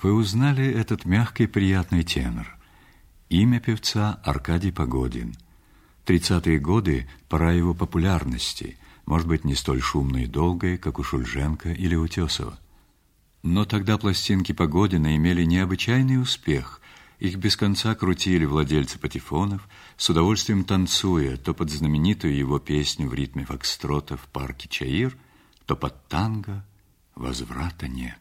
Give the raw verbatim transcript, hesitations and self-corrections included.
Вы узнали этот мягкий приятный тенор. Имя певца Аркадий Погодин. Тридцатые годы – пора его популярности, может быть, не столь шумной и долгой, как у Шульженко или Утесова. Но тогда пластинки Погодина имели необычайный успех. Их без конца крутили владельцы патефонов, с удовольствием танцуя то под знаменитую его песню в ритме фокстрота в парке Чаир, то под танго «Возврата нет».